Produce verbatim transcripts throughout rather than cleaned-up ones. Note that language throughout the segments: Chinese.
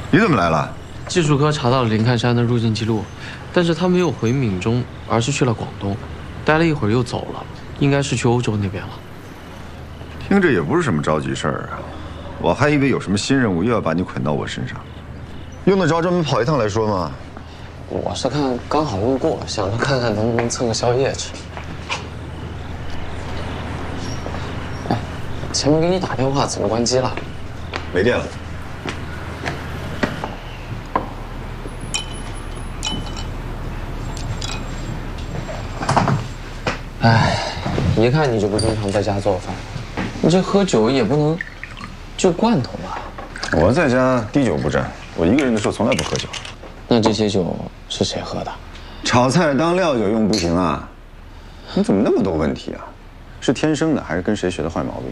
你怎么来了？ 技术科查到了林看山的入境记录，但是他没有回闽中，而是去了广东，待了一会儿又走了，应该是去欧洲那边了。 听着也不是什么着急事儿啊，我还以为有什么新任务又要把你捆到我身上。用得着专门跑一趟来说吗？ 我是看刚好路过，想着看看能不能蹭个宵夜吃。哎，前面给你打电话怎么关机了？ 没电了。 哎，一看你就不经常在家做饭，你这喝酒也不能就罐头吧？ 我在家滴酒不沾，我一个人的时候从来不喝酒。 那这些酒是谁喝的？ 炒菜当料酒用不行啊！你怎么那么多问题啊？是天生的还是跟谁学的坏毛病？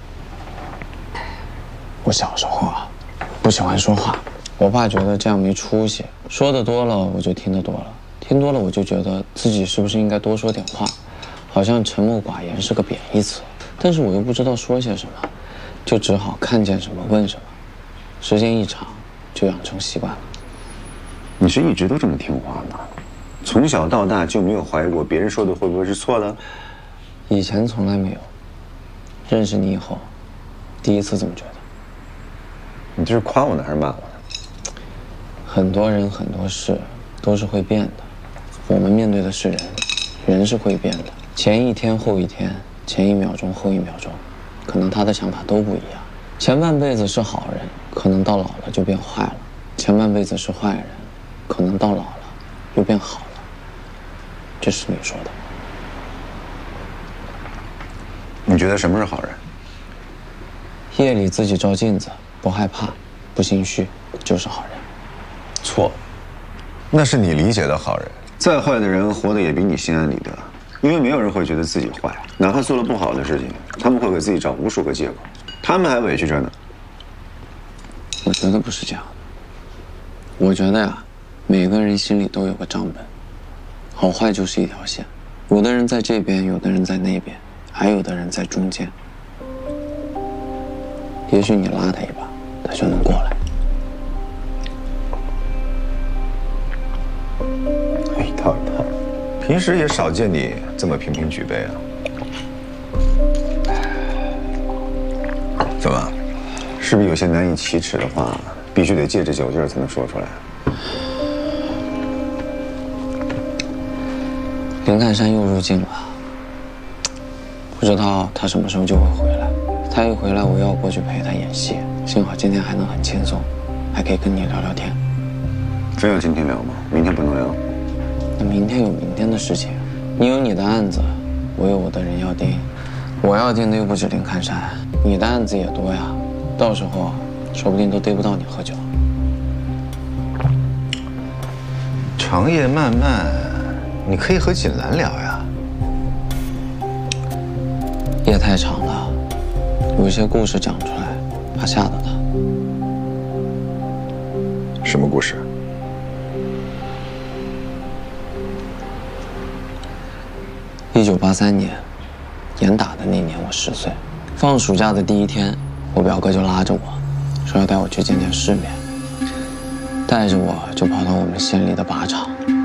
我小时候啊，不喜欢说话，我爸觉得这样没出息，说的多了我就听得多了，听多了我就觉得自己是不是应该多说点话，好像沉默寡言是个贬义词，但是我又不知道说些什么，就只好看见什么问什么，时间一长就养成习惯了。 你是一直都这么听话吗？从小到大就没有怀疑过别人说的会不会是错的？ 以前从来没有，认识你以后，第一次这么觉得。 你这是夸我呢还是骂我呢？ 很多人很多事都是会变的，我们面对的是人，人是会变的。前一天后一天，前一秒钟后一秒钟，可能他的想法都不一样。前半辈子是好人，可能到老了就变坏了；前半辈子是坏人，可能到老了又变好了。这是你说的。 你觉得什么是好人？ 夜里自己照镜子，不害怕，不心虚，就是好人。 错，那是你理解的好人。再坏的人活得也比你心安理得，因为没有人会觉得自己坏，哪怕做了不好的事情，他们会给自己找无数个借口，他们还委屈着呢。 我觉得不是这样的。我觉得呀，每个人心里都有个账本，好坏就是一条线，有的人在这边，有的人在那边，还有的人在中间。也许你拉他一把，他就能过来。 一套一套，平时也少见你这么频频举杯啊。怎么，是不是有些难以启齿的话，必须得借着酒劲儿才能说出来？林看山又入境了，不知道他什么时候就会回来。他一回来，我又要过去陪他演戏。幸好今天还能很轻松，还可以跟你聊聊天。真要今天聊吗？明天不能聊？那明天有明天的事情，你有你的案子，我有我的人要盯。我要盯的又不止林看山，你的案子也多呀，到时候说不定都逮不到你喝酒。长夜漫漫，你可以和锦兰聊呀。夜太长了，有些故事讲出来，怕吓到他。什么故事？一九八三年，严打的那年，我十岁。放暑假的第一天，我表哥就拉着我，说要带我去见见世面。带着我就跑到我们县里的靶场，